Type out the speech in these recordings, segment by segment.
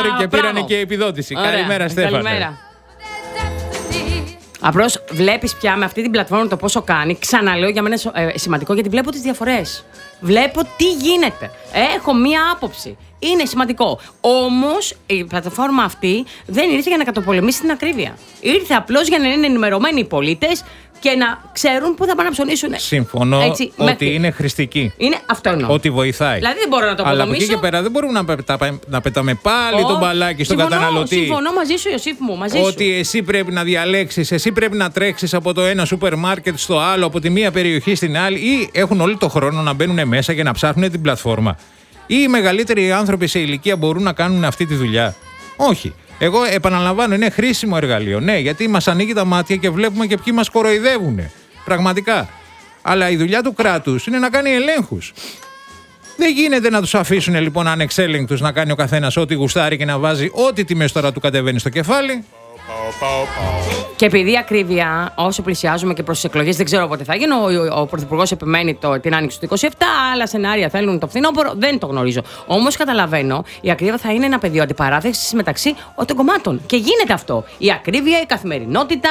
sorry και πήρανε και επιδότηση. Ωραία. Καλημέρα, Στέφανε. Καλημέρα. Απλώς βλέπεις πια με αυτή την πλατφόρμα το πόσο κάνει. Ξαναλέω, για μένα είναι σημαντικό γιατί βλέπω τις διαφορές. Βλέπω τι γίνεται. Έχω μία άποψη. Είναι σημαντικό. Όμως η πλατφόρμα αυτή δεν ήρθε για να καταπολεμήσει την ακρίβεια. Ήρθε απλώς για να είναι ενημερωμένοι οι πολίτες και να ξέρουν πού θα πάνε να ψωνίσουν. Συμφωνώ ότι είναι χρηστική. Είναι αυτό εννοώ. Ότι βοηθάει. Δηλαδή δεν μπορώ να το Αλλά από εκεί και πέρα δεν μπορούμε να πετάμε πάλι τον μπαλάκι στον καταναλωτή. Συμφωνώ μαζί σου, Ιωσήφ μου. Ότι εσύ πρέπει να διαλέξεις, εσύ πρέπει να τρέξεις από το ένα σούπερ μάρκετ στο άλλο, από τη μία περιοχή στην άλλη, ή έχουν όλο το χρόνο να μπαίνουν μέσα και να ψάχνουν την πλατφόρμα. Ή οι μεγαλύτεροι άνθρωποι σε ηλικία μπορούν να κάνουν αυτή τη δουλειά. Όχι. Εγώ επαναλαμβάνω, είναι χρήσιμο εργαλείο. Ναι, γιατί μας ανοίγει τα μάτια και βλέπουμε και ποιοι μας κοροϊδεύουν. Πραγματικά. Αλλά η δουλειά του κράτους είναι να κάνει ελέγχους. Δεν γίνεται να τους αφήσουν λοιπόν ανεξέλεγκτους να κάνει ο καθένας ό,τι γουστάρει και να βάζει ό,τι τιμές τώρα του κατεβαίνει στο κεφάλι. Και επειδή η ακρίβεια, όσο πλησιάζουμε και προς τις εκλογές, δεν ξέρω πότε θα γίνει. Ο Πρωθυπουργός επιμένει την άνοιξη του 27, άλλα σενάρια θέλουν το φθινόπωρο, δεν το γνωρίζω. Όμως καταλαβαίνω, η ακρίβεια θα είναι ένα πεδίο αντιπαράθεσης μεταξύ των κομμάτων. Και γίνεται αυτό. Η ακρίβεια, η καθημερινότητα,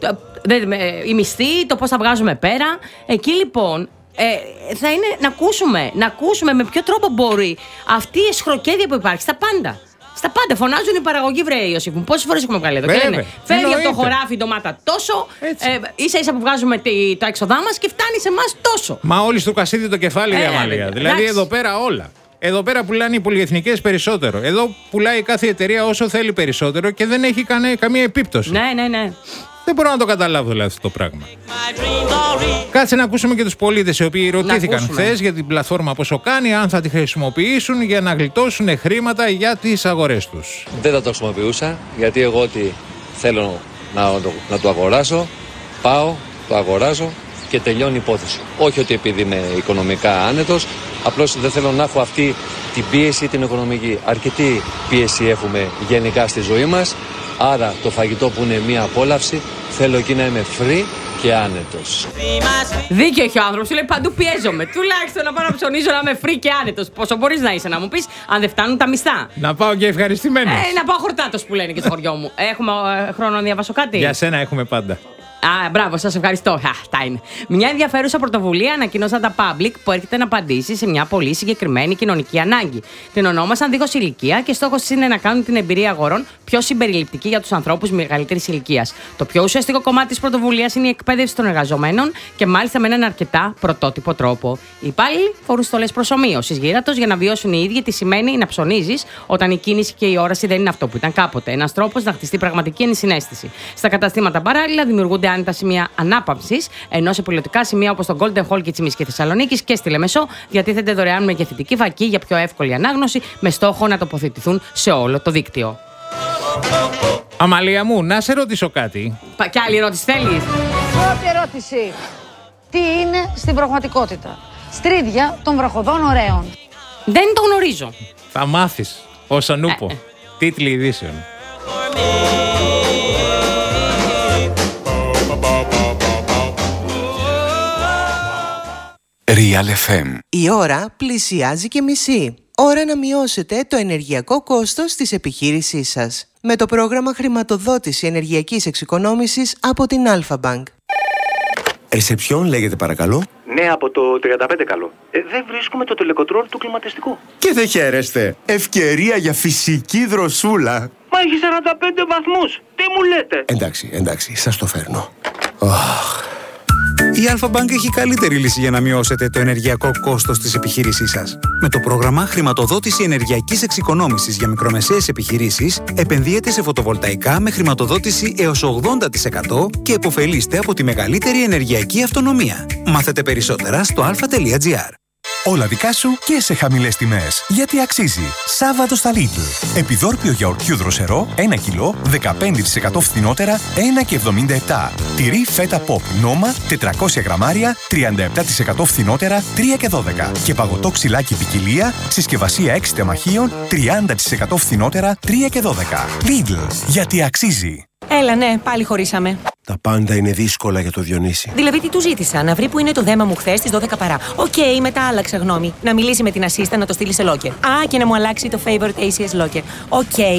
η μισθή, το πώς θα βγάζουμε πέρα. Εκεί λοιπόν. Θα είναι να ακούσουμε με ποιο τρόπο μπορεί αυτή η εσχροκέδια που υπάρχει στα πάντα. Στα πάντα φωνάζουν οι παραγωγοί, βρε Ιωσήφ μου. Πόσες φορές έχουμε βγάλει εδώ? Και λένε, φέρει από το χωράφι ντομάτα τόσο, ίσα-ίσα που βγάζουμε τα έξοδά μας και φτάνει σε εμάς τόσο. Μα όλοι στο κασίδι το κεφάλι, Αμαλία. Δηλαδή εδώ πέρα όλα. Εδώ πέρα πουλάνε οι πολυεθνικές περισσότερο. Εδώ πουλάει κάθε εταιρεία όσο θέλει περισσότερο και δεν έχει καμία επίπτωση. Ναι. Δεν μπορώ να το καταλάβω δηλαδή αυτό το πράγμα. Κάτσε να ακούσουμε και τους πολίτες οι οποίοι ρωτήθηκαν χθες για την πλατφόρμα πόσο κάνει, αν θα τη χρησιμοποιήσουν για να γλιτώσουν χρήματα για τις αγορές τους. Δεν θα το χρησιμοποιούσα, γιατί εγώ ό,τι θέλω να το αγοράσω, πάω, το αγοράζω και τελειώνει η υπόθεση. Όχι ότι επειδή είμαι οικονομικά άνετος, απλώς δεν θέλω να έχω αυτή την πίεση την οικονομική. Αρκετή πίεση έχουμε γενικά στη ζωή μας. Άρα το φαγητό που είναι μία απόλαυση, θέλω εκεί να είμαι free και άνετος. Δίκιο έχει ο άνθρωπος, σου λέει παντού πιέζομαι. Τουλάχιστον να πάω να ψωνίζω να είμαι free και άνετος. Πόσο μπορείς να είσαι, να μου πεις, αν δεν φτάνουν τα μισθά. Να πάω και ευχαριστημένος. Να πάω χορτάτος που λένε και στο χωριό μου. Έχουμε χρόνο να διαβάσω κάτι? Για σένα έχουμε πάντα. Μπράβο, σας ευχαριστώ. Αυτά είναι. Μια ενδιαφέρουσα πρωτοβουλία ανακοινώσαν τα Public που έρχεται να απαντήσει σε μια πολύ συγκεκριμένη κοινωνική ανάγκη. Την ονόμασαν δίχως ηλικία και στόχος είναι να κάνουν την εμπειρία αγορών πιο συμπεριληπτική για τους ανθρώπους μεγαλύτερης ηλικίας. Το πιο ουσιαστικό κομμάτι της πρωτοβουλίας είναι η εκπαίδευση των εργαζομένων και μάλιστα με έναν αρκετά πρωτότυπο τρόπο. Οι υπάλληλοι φορούν στολές προσομοίωσης γύρατος για να βιώσουν οι ίδιοι τι σημαίνει να ψωνίζεις όταν η κίνηση και η όραση δεν είναι αυτό που ήταν κάποτε. Ένας τρόπος να χτιστεί πραγματική ενσυναίσθηση. Στα καταστήματα παράλληλα δημιουργούνται άνετα σημεία ανάπαυσης, ενώ σε πολιτικά σημεία όπως το Golden Hall Κιτσιμής και Θεσσαλονίκης και στη Λεμεσό διατίθεται δωρεάν μεγεθυντική φακή για πιο εύκολη ανάγνωση με στόχο να τοποθετηθούν σε όλο το δίκτυο. Αμαλία μου, να σε ρωτήσω κάτι. Κι άλλη ερώτηση θέλεις? Πρώτη ερώτηση. Τι είναι στην πραγματικότητα? Στρίδια των βραχωδών ωραίων. Δεν το γνωρίζω. Θα μάθεις όσο νούπο. Τίτλοι ειδήσεων. Real FM. Η ώρα πλησιάζει και μισή. Ώρα να μειώσετε το ενεργειακό κόστος της επιχείρησής σας. Με το πρόγραμμα χρηματοδότηση ενεργειακής εξοικονόμησης από την Alpha Bank. Ρεσεψιόν λέγεται παρακαλώ. Ναι, από το 35 καλό. Δεν βρίσκουμε το τελεκοτρόλ του κλιματιστικού. Και δεν χαίρεστε. Ευκαιρία για φυσική δροσούλα. Μα έχει 45 βαθμούς. Τι μου λέτε? Εντάξει, σας το φέρνω. Η Alpha Bank έχει καλύτερη λύση για να μειώσετε το ενεργειακό κόστος της επιχείρησής σας. Με το πρόγραμμα χρηματοδότηση ενεργειακής εξοικονόμησης για μικρομεσαίες επιχειρήσεις, επενδύετε σε φωτοβολταϊκά με χρηματοδότηση έως 80% και επωφελείστε από τη μεγαλύτερη ενεργειακή αυτονομία. Μάθετε περισσότερα στο alpha.gr. Όλα δικά σου και σε χαμηλές τιμές. Γιατί αξίζει. Σάββατο στα Lidl. Επιδόρπιο γιαουρτιού δροσερό 1 κιλό 15% φθηνότερα 1,77. Τυρί φέτα ποπ νόμα 400 γραμμάρια 37% φθηνότερα 3,12. Και παγωτό ξυλάκι ποικιλία συσκευασία 6 τεμαχίων 30% φθηνότερα 3,12. Lidl. Γιατί αξίζει. Έλα, ναι, πάλι χωρίσαμε. Τα πάντα είναι δύσκολα για το Διονύση. Δηλαδή, τι του ζήτησα, να βρει που είναι το δέμα μου χθες στις 12 παρά. Οκ, μετά άλλαξα γνώμη. Να μιλήσει με την assistant να το στείλει σε locker. Και να μου αλλάξει το favorite ACS locker. Οκ.